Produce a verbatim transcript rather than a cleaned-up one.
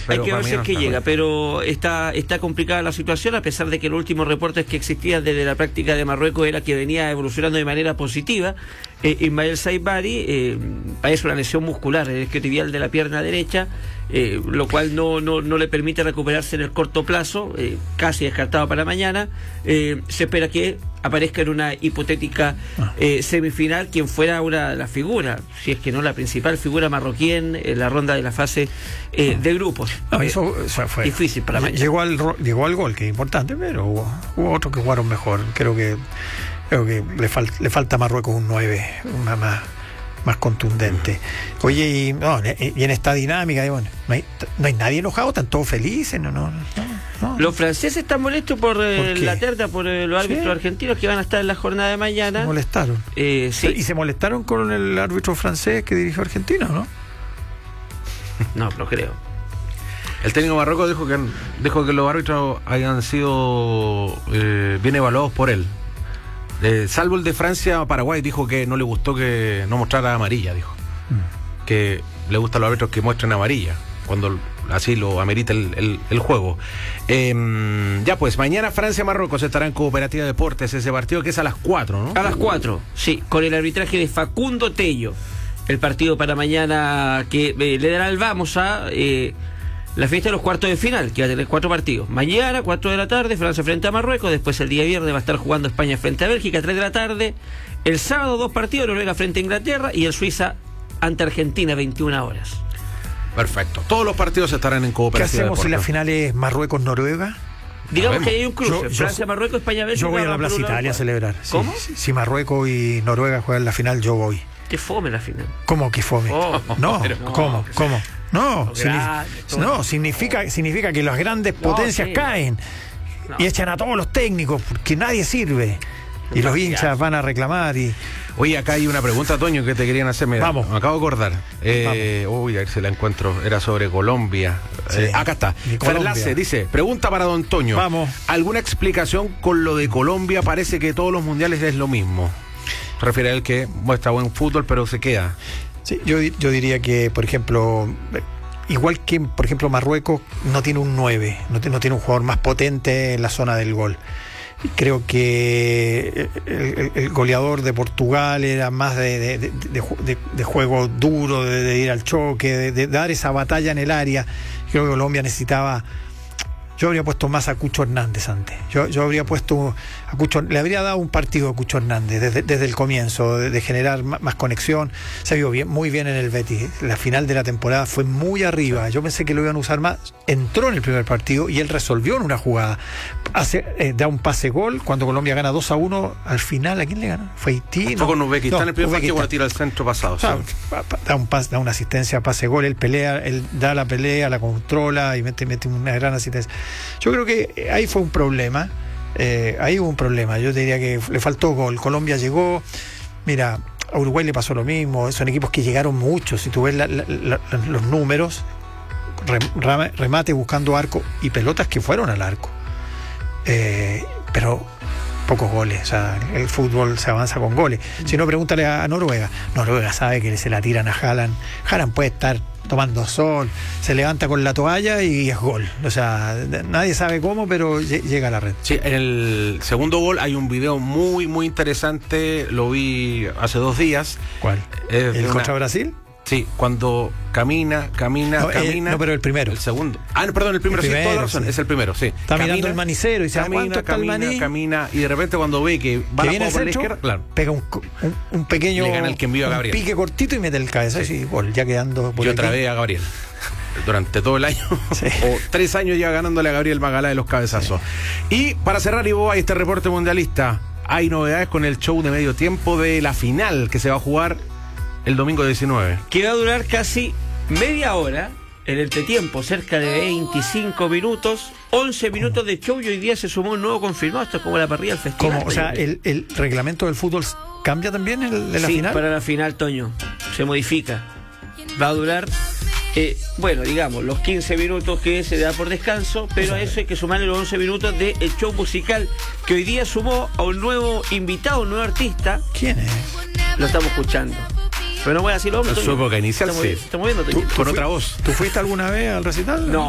hay que ver si es que llega, pero está está complicada la situación, a pesar de que los últimos reportes que existían desde la práctica de Marruecos era que venía evolucionando de manera positiva. eh, Ismael Saibari eh, padece una lesión muscular en el isquiotibial de la pierna derecha, eh, lo cual no, no, no le permite recuperarse en el corto plazo, eh, casi descartado para mañana. eh, se espera que aparezca en una hipotética eh, semifinal quien fuera una de las figuras, si es que no la principal figura marroquí en, en la ronda de la fase eh, de grupos. No, eso, eso fue difícil para mañana. Llegó al, llegó al gol, que es importante, pero hubo, hubo otros que jugaron mejor. Creo que creo que le, fal, le falta a Marruecos un nueve, una más más contundente. Oye, y, no, y en esta dinámica, y bueno, no hay, no hay nadie enojado, están todos felices, no, no, no, no. Los franceses están molestos por, eh, ¿Por la terna, por eh, los árbitros ¿Sí? argentinos que van a estar en la jornada de mañana. Se molestaron. Eh, sí. Y se molestaron con el árbitro francés que dirigió Argentina, ¿no? No, no creo. El técnico Marruecos dijo que dijo que los árbitros hayan sido eh, bien evaluados por él. Eh, salvo el de Francia, Paraguay dijo que no le gustó que no mostrara amarilla, dijo. Mm. Que le gustan los árbitros que muestren amarilla, cuando así lo amerita el, el, el juego. Eh, ya pues, mañana Francia-Marruecos estará en Cooperativa Deportes, ese partido que es a las cuatro, ¿no? A las cuatro, sí, con el arbitraje de Facundo Tello. El partido para mañana que eh, le dará el vamos a... Eh, la fiesta de los cuartos de final, que va a tener cuatro partidos. Mañana, cuatro de la tarde, Francia frente a Marruecos. Después el día viernes va a estar jugando España frente a Bélgica, tres de la tarde. El sábado, dos partidos, Noruega frente a Inglaterra y el Suiza ante Argentina, veintiuna horas. Perfecto. Todos los partidos estarán en Cooperativa. ¿Qué hacemos Deportes. si la final es Marruecos-Noruega? Digamos que hay un cruce, yo, Francia, yo, Marruecos, España, Bélgica. Yo voy a la Plaza Italia a celebrar. ¿Cómo? Si, si Marruecos y Noruega juegan la final, yo voy. Qué fome la final. ¿Cómo que fome? Oh, no, pero, ¿cómo? no, ¿Cómo? No, grande, significa, no significa, significa que las grandes no, potencias sí. caen no. y echan a todos los técnicos porque nadie sirve. Y no, los hinchas ya. van a reclamar y... Oye, acá hay una pregunta, Toño, que te querían hacer. Mira, Vamos. Me acabo de acordar. Eh, uy, a ver si la encuentro. Era sobre Colombia. Sí. Eh, acá está. Ferlace dice, pregunta para don Toño. Vamos. ¿Alguna explicación con lo de Colombia? Parece que todos los mundiales es lo mismo. Se refiere a él que muestra buen fútbol, pero se queda. Sí, yo, yo diría que, por ejemplo, igual que, por ejemplo, Marruecos no tiene un nueve, no, no tiene un jugador más potente en la zona del gol. Creo que el, el, el goleador de Portugal era más de, de, de, de, de juego duro, de, de ir al choque, de, de dar esa batalla en el área. Creo que Colombia necesitaba... Yo habría puesto más a Cucho Hernández antes. Yo, yo habría puesto a Cucho, le habría dado un partido a Cucho Hernández desde, desde el comienzo, de, de generar más, más conexión. Se vio bien, muy bien en el Betis. La final de la temporada fue muy arriba. Yo pensé que lo iban a usar más. Entró en el primer partido y él resolvió en una jugada. Hace, eh, da un pase gol cuando Colombia gana dos a uno. Al final, ¿a quién le ganó? Fue Haití. Fue con Uzbekistán, no, el primer partido Uzbekistán. tira al centro pasado. O sea, sí. da, un pas, da una asistencia, pase gol, él pelea, él da la pelea, la controla y mete, mete una gran asistencia. Yo creo que ahí fue un problema, eh, ahí hubo un problema. Yo diría que le faltó gol. Colombia llegó, mira, a Uruguay le pasó lo mismo. Son equipos que llegaron muchos. Si tú ves la, la, la, los números, remate buscando arco y pelotas que fueron al arco, eh, pero pocos goles. O sea, el fútbol se avanza con goles. Si no, pregúntale a Noruega. Noruega sabe que se la tiran a Haaland. Haaland puede estar tomando sol, se levanta con la toalla y es gol. O sea, nadie sabe cómo, pero llega a la red. Sí, en el segundo gol hay un video muy, muy interesante. Lo vi hace dos días. ¿Cuál? Eh, ¿El una... contra Brasil? Sí, cuando camina, camina, no, camina. Eh, no, pero el primero. El segundo. Ah, no, perdón, el primero, el primero sí, toda la razón, sí. Es el primero, sí. Está camina, mirando el manicero y dice, camina, ¿cuánto está camina, el maní? camina, y de repente cuando ve que va que la viene por centro, la izquierda, claro, pega un, un, un pequeño le gana el que envió a Gabriel. Un pique cortito y mete el cabeza. Sí, gol, ya quedando por Yo aquí. otra vez a Gabriel. Durante todo el año, sí. o tres años ya ganándole a Gabriel Magalá de los cabezazos. Sí. Y para cerrar, Ivo, hay este reporte mundialista. Hay novedades con el show de medio tiempo de la final que se va a jugar el domingo diecinueve. Que va a durar casi media hora, el entretiempo, cerca de veinticinco minutos, once minutos de show y hoy día se sumó un nuevo confirmado. Esto es como la parrilla del festival. ¿Cómo? O sea, el, el reglamento del fútbol cambia también en la sí, final. Para la final, Toño, se modifica. Va a durar... Eh, bueno, digamos, los quince minutos que se da por descanso, pero a eso hay que sumarle los once minutos del show musical que hoy día sumó a un nuevo invitado, un nuevo artista. ¿Quién es? Lo estamos escuchando. Pero no voy a decir lo hombre. En su época inicial, estamos, sí. Estamos viendo, ¿Tú, con otra voz. ¿Tú fuiste alguna vez al recital? No.